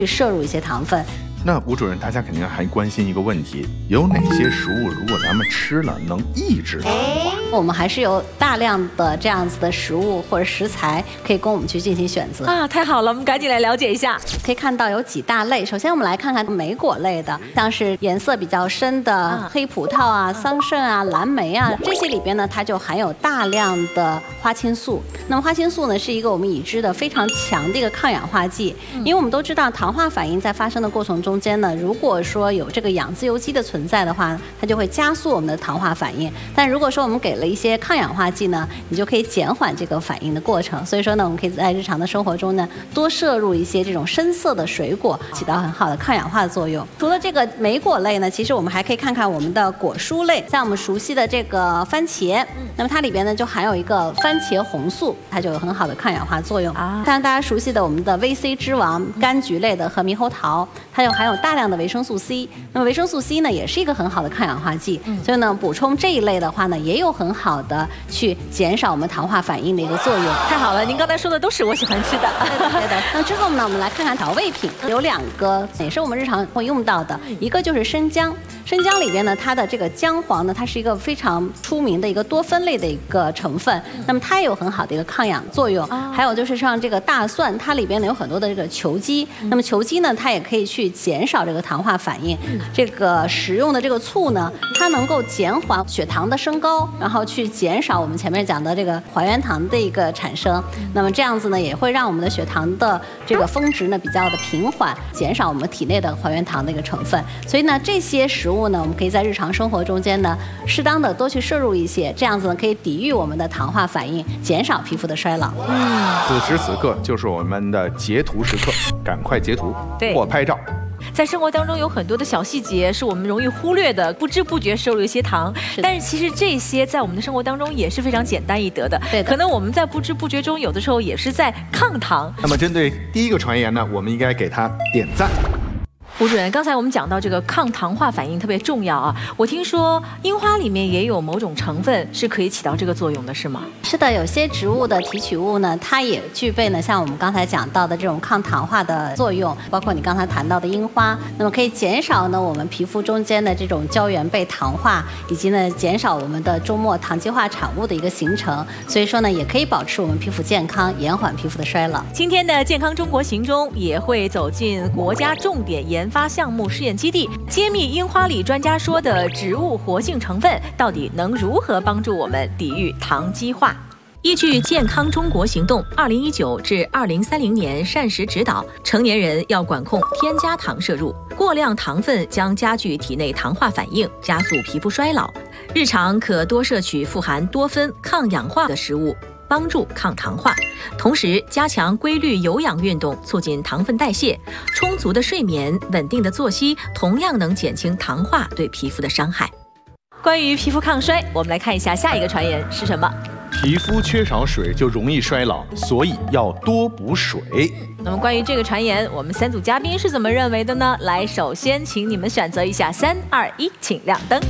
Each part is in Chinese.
去摄入一些糖分。 那吴主任，大家肯定还关心一个问题，有哪些食物如果咱们吃了能抑制糖化？ 我们还是有大量的这样子的食物或者食材可以供我们去进行选择啊！太好了，我们赶紧来了解一下。 可以看到有几大类，首先我们来看看莓果类的，像是颜色比较深的黑葡萄啊、桑葚啊、蓝莓啊，这些里边呢，它就含有大量的花青素。那么花青素呢，是一个我们已知的非常强的一个抗氧化剂，因为我们都知道糖化反应在发生的过程中间呢，如果说有这个氧自由基的存在的话，它就会加速我们的糖化反应。但如果说我们给了一些抗氧化剂呢，你就可以减缓这个反应的过程。所以说呢，我们可以在日常的生活中呢，多摄入一些这种深色的水果，起到很好的抗氧化的作用。除了这个莓果类呢，其实我们还可以看看我们的果蔬类，像我们熟悉的这个番茄，那么它里边呢就含有一个番茄红素，它就有很好的抗氧化作用啊。像大家熟悉的我们的 VC 之王柑橘类的和猕猴桃，它又含有大量的维生素 C。那么维生素 C 呢，也是一个很好的抗氧化剂，所以呢，补充这一类的话呢，也有很好的去减少我们糖化反应的一个作用。 太好了，您刚才说的都是我喜欢吃的。 对的。那之后呢，我们来看看调味品，有2个也是我们日常会用到的，一个就是生姜。生姜里边呢，它的这个姜黄呢，它是一个非常出名的一个多酚类的一个成分，那么它也有很好的一个抗氧作用。还有就是像这个大蒜，它里边呢有很多的这个球基，那么球基呢，它也可以去减少这个糖化反应。这个食用的这个醋呢，它能够减缓血糖的升高，然后去减少我们前面讲的这个还原糖的一个产生。那么这样子呢，也会让我们的血糖的这个峰值呢比较的平缓，减少我们体内的还原糖的一个成分。所以呢，这些食物呢，我们可以在日常生活中间呢，适当的多去摄入一些，这样子呢可以抵御我们的糖化反应，减少皮肤的衰老。 此时此刻就是我们的截图时刻，赶快截图或拍照。 在生活当中有很多的小细节是我们容易忽略的，不知不觉摄入一些糖，但是其实这些在我们的生活当中也是非常简单易得的。 对的， 可能我们在不知不觉中，有的时候也是在抗糖。 那么针对第一个传言呢，我们应该给他点赞。 吴主任，刚才我们讲到这个抗糖化反应特别重要啊，我听说樱花里面也有某种成分是可以起到这个作用的，是吗？ 是的，有些植物的提取物呢，它也具备呢像我们刚才讲到的这种抗糖化的作用，包括你刚才谈到的樱花，那么可以减少呢我们皮肤中间的这种胶原被糖化，以及呢减少我们的终末糖基化产物的一个形成，所以说呢也可以保持我们皮肤健康，延缓皮肤的衰老。 今天的健康中国行中也会走进国家重点研发项目试验基地，揭秘樱花里专家说的植物活性成分到底能如何帮助我们抵御糖基化。依据健康中国行动2019至2030年膳食指导，成年人要管控添加糖摄入，过量糖分将加剧体内糖化反应，加速皮肤衰老。日常可多摄取富含多酚、抗氧化的食物，帮助抗糖化，同时加强规律有氧运动，促进糖分代谢。充足的睡眠、稳定的作息，同样能减轻糖化对皮肤的伤害。关于皮肤抗衰，我们来看一下下一个传言是什么？ 皮肤缺少水就容易衰老，所以要多补水。 那么关于这个传言，我们3组嘉宾是怎么认为的呢？来，首先请你们选择一下，3、2、1，请亮灯。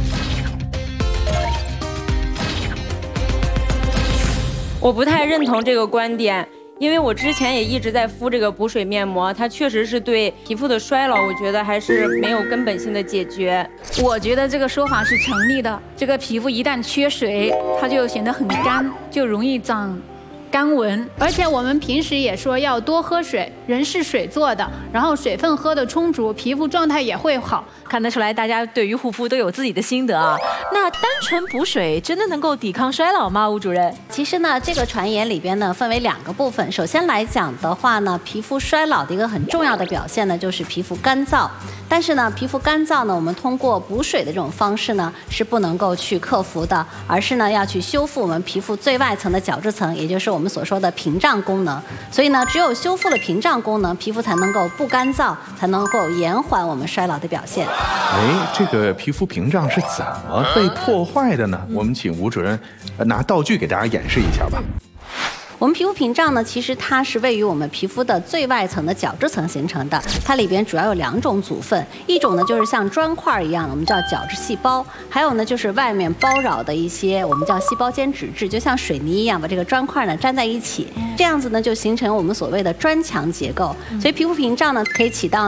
我不太认同这个观点，因为我之前也一直在敷这个补水面膜，它确实是对皮肤的衰老，我觉得还是没有根本性的解决。 我觉得这个说法是成立的。这个皮肤一旦缺水，它就显得很干，就容易长干纹。而且我们平时也说要多喝水，人是水做的，然后水分喝得充足，皮肤状态也会好。 看得出来，大家对于护肤都有自己的心得啊。那单纯补水真的能够抵抗衰老吗？吴主任， 其实呢，这个传言里边呢分为2个部分。首先来讲的话呢，皮肤衰老的一个很重要的表现呢，就是皮肤干燥。但是呢，皮肤干燥呢，我们通过补水的这种方式呢，是不能够去克服的，而是呢要去修复我们皮肤最外层的角质层，也就是我们所说的屏障功能。所以呢，只有修复了屏障功能，皮肤才能够不干燥，才能够延缓我们衰老的表现。 这个皮肤屏障是怎么被破坏的呢？我们请吴主任拿道具给大家演示一下吧。 我们皮肤屏障呢，其实它是位于我们皮肤的最外层的角质层形成的，它里边主要有2种组分，一种呢就是像砖块一样，我们叫角质细胞，还有呢就是外面包绕的一些我们叫细胞间脂质，就像水泥一样，把这个砖块呢粘在一起，这样子呢就形成我们所谓的砖墙结构。所以皮肤屏障呢可以起到